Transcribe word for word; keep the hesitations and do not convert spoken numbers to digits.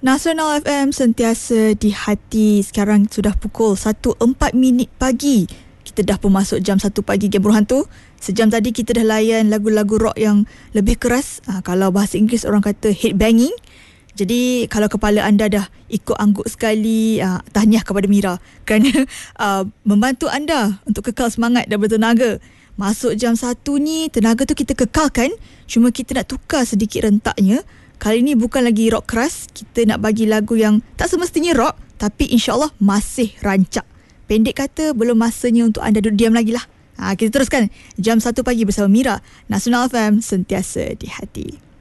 Nasional F M sentiasa di hati. Sekarang sudah pukul satu empat minit pagi. Kita dah pun masuk jam satu pagi Game Buruh Hantu. Sejam tadi kita dah layan lagu-lagu rock yang lebih keras. Ha, kalau bahasa Inggeris orang kata headbanging. Jadi kalau kepala anda dah ikut angguk sekali, uh, tahniah kepada Mira kerana uh, membantu anda untuk kekal semangat dan bertenaga. Masuk jam satu ni, tenaga tu kita kekalkan. Cuma kita nak tukar sedikit rentaknya. Kali ni bukan lagi rock keras. Kita nak bagi lagu yang tak semestinya rock, tapi insyaAllah masih rancak. Pendek kata, belum masanya untuk anda duduk diam lagi lah. Ha, kita teruskan jam satu pagi bersama Mira. Nasional F M sentiasa di hati.